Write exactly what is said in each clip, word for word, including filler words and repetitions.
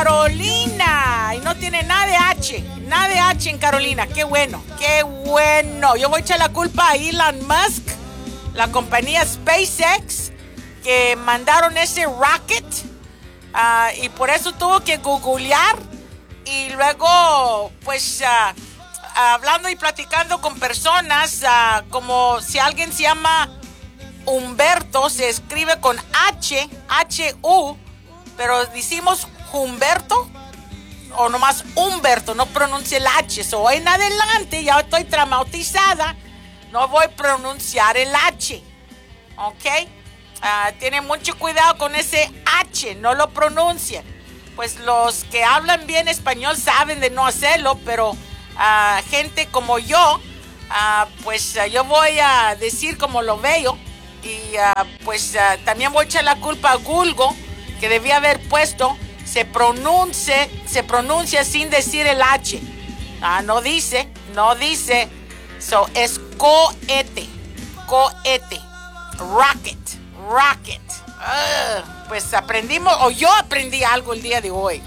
Carolina. Y no tiene nada de H. Nada de H en Carolina. Qué bueno, qué bueno. Yo voy a echar la culpa a Elon Musk, la compañía SpaceX, que mandaron ese rocket. Uh, y por eso tuvo que googlear. Y luego, pues, uh, hablando y platicando con personas, uh, como si alguien se llama Humberto, se escribe con H, H U, pero decimos Humberto, o nomás Humberto, no pronuncia el H. So, en adelante, ya estoy traumatizada, no voy a pronunciar el H, ¿ok? Uh, tienen mucho cuidado con ese H, no lo pronuncien. Pues los que hablan bien español saben de no hacerlo, pero uh, gente como yo, uh, pues uh, yo voy a decir como lo veo. Y uh, pues uh, también voy a echar la culpa a Google, que debía haber puesto, se pronuncia, se pronuncia sin decir el H. Ah, no dice, no dice. So, es cohete, cohete, rocket, rocket. Uh, pues aprendimos, o yo aprendí algo el día de hoy.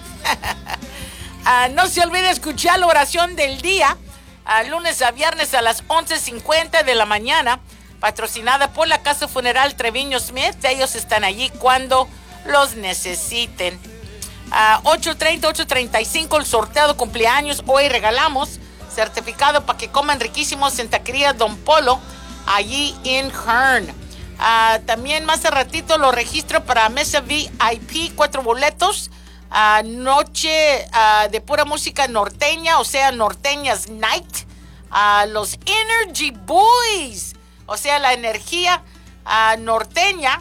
uh, no se olvide escuchar la oración del día, uh, lunes a viernes a las once cincuenta de la mañana, patrocinada por la Casa Funeral Treviño Smith. Ellos están allí cuando los necesiten. Uh, ocho treinta, ocho treinta y cinco, el sorteo de cumpleaños. Hoy regalamos certificado para que coman riquísimos en Taquería Don Polo, allí en Hearn. Uh, también más a ratito lo registro para Mesa V I P, cuatro boletos, uh, noche uh, de pura música norteña, o sea, Norteñas Night, uh, los Energy Boys, o sea, la energía uh, norteña.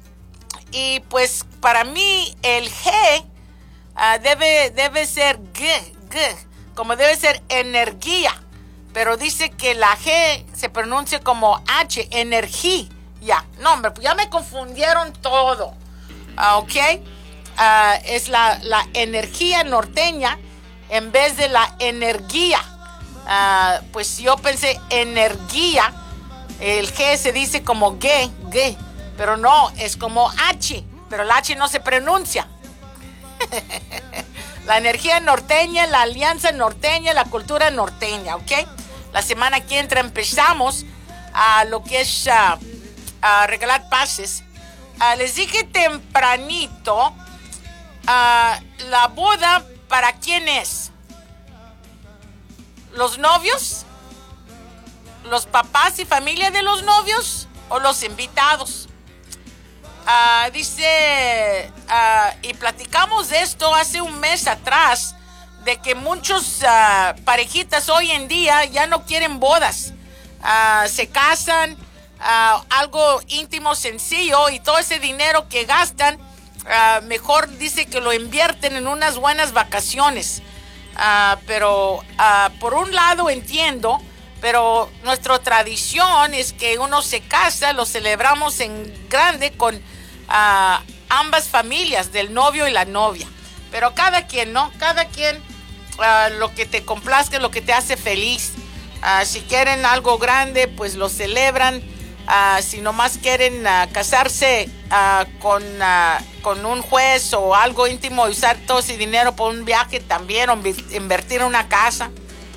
Y pues para mí el G uh, debe, debe ser G, G, como debe ser energía, pero dice que la G se pronuncia como H, energía. Ya, no, hombre, ya me confundieron todo. Uh, ok. Uh, es la, la energía norteña en vez de la energía. Uh, pues yo pensé energía. El G se dice como G, G. Pero no, es como H. Pero el H no se pronuncia. La energía norteña, la alianza norteña, la cultura norteña, ¿ok? La semana que entra empezamos a uh, lo que es... Uh, a regalar pases. Uh, les dije tempranito, uh, la boda, ¿para quién es? ¿Los novios? ¿Los papás y familia de los novios? ¿O los invitados? Uh, dice, uh, y platicamos de esto hace un mes atrás, de que muchos uh, parejitas hoy en día ya no quieren bodas. Uh, se casan, Uh, algo íntimo, sencillo, y todo ese dinero que gastan, uh, mejor dice que lo invierten en unas buenas vacaciones. Uh, pero uh, por un lado entiendo, pero nuestra tradición es que uno se casa, lo celebramos en grande con uh, ambas familias, del novio y la novia. Pero cada quien, ¿no? Cada quien uh, lo que te complazca, lo que te hace feliz. Uh, si quieren algo grande, pues lo celebran. Uh, si nomás quieren uh, casarse uh, con, uh, con un juez o algo íntimo y usar todo ese dinero por un viaje también, o invertir en una casa.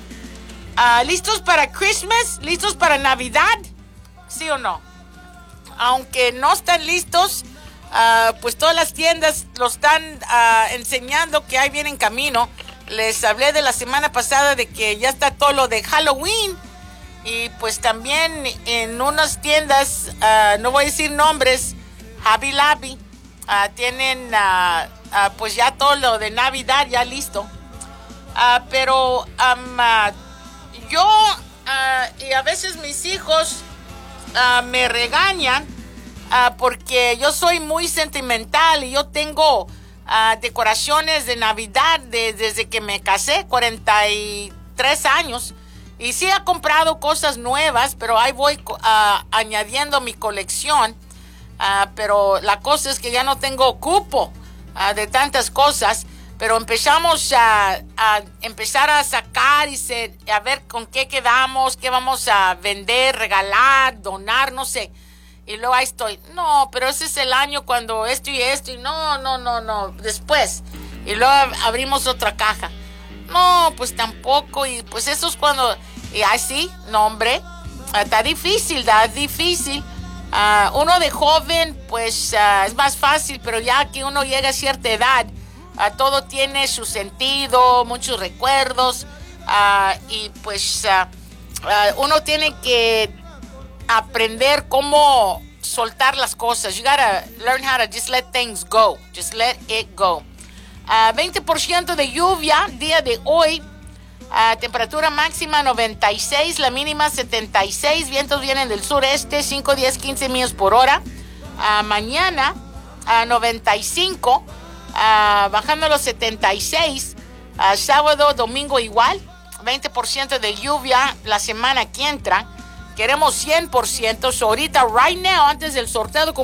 Uh, ¿Listos para Christmas? ¿Listos para Navidad? ¿Sí o no? Aunque no están listos, uh, pues todas las tiendas lo están uh, enseñando que ahí viene en camino. Les hablé de la semana pasada de que ya está todo lo de Halloween. Y pues también en unas tiendas, uh, no voy a decir nombres, Hobby Lobby, uh, tienen uh, uh, pues ya todo lo de Navidad ya listo. Uh, pero um, uh, yo uh, y a veces mis hijos uh, me regañan uh, porque yo soy muy sentimental y yo tengo uh, decoraciones de Navidad de, desde que me casé, cuarenta y tres años. Y sí he comprado cosas nuevas, pero ahí voy uh, añadiendo mi colección. Uh, pero la cosa es que ya no tengo cupo uh, de tantas cosas. Pero empezamos a, a empezar a sacar y se, a ver con qué quedamos, qué vamos a vender, regalar, donar, no sé. Y luego ahí estoy. No, pero ese es el año cuando esto y esto. Y no, no, no, no. Después. y luego abrimos otra caja. No, pues tampoco, y pues eso es cuando, y así, no hombre, está difícil, está difícil. Uh, uno de joven, pues uh, es más fácil, pero ya que uno llega a cierta edad, uh, todo tiene su sentido, muchos recuerdos, uh, y pues uh, uh, uno tiene que aprender cómo soltar las cosas. You gotta learn how to just let things go, just let it go. Uh, veinte por ciento de lluvia, día de hoy. Uh, temperatura máxima noventa y seis, la mínima setenta y seis, vientos vienen del sureste, cinco, diez, quince millas por hora. Uh, mañana uh, noventa y cinco, uh, bajando a los setenta y seis. Uh, sábado, domingo igual, veinte por ciento de lluvia la semana que entra. Queremos cien por ciento. So ahorita, right now, antes del sorteo